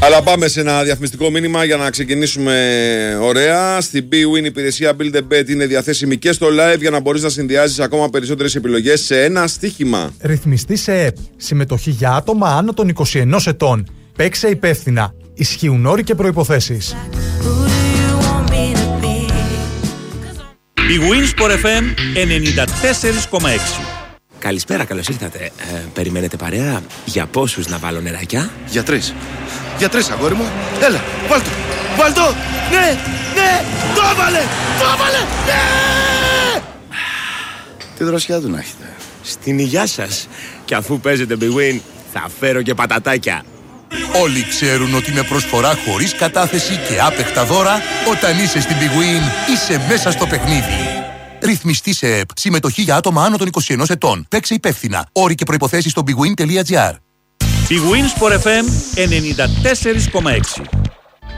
Αλλά πάμε σε ένα διαφημιστικό μήνυμα για να ξεκινήσουμε ωραία. Στην BWIN υπηρεσία Build a Bet είναι διαθέσιμη και στο live για να μπορείς να συνδυάζεις ακόμα περισσότερες επιλογές σε ένα στοίχημα. Ρυθμιστή σε ΕΠ. Συμμετοχή για άτομα άνω των 21 ετών. Παίξε υπεύθυνα. Ισχύουν όροι και προϋποθέσεις. BWIN Sport FM 94,6. Καλησπέρα, καλώς ήρθατε. Περιμένετε παρέα? Για πόσους να βάλω νεράκια? Για τρεις. Για τρεις, αγόρι μου. Έλα, βάλτο. Βάλτο. Ναι, ναι. Το έβαλε. Το έβαλε. Ναι. Τι δροσιά του να έχετε. Στην υγειά σας. Και αφού παίζετε BWIN, θα φέρω και πατατάκια. Όλοι ξέρουν ότι με προσφορά χωρίς κατάθεση και άπεχτα δώρα, όταν είσαι στην BWIN, είσαι μέσα στο παιχνίδι. Ρυθμιστή σε ΕΠ. Συμμετοχή για άτομα άνω των 21 ετών. Παίξε υπεύθυνα. Όροι και προϋποθέσεις στο bwin.gr. BWIN Sport FM 94,6.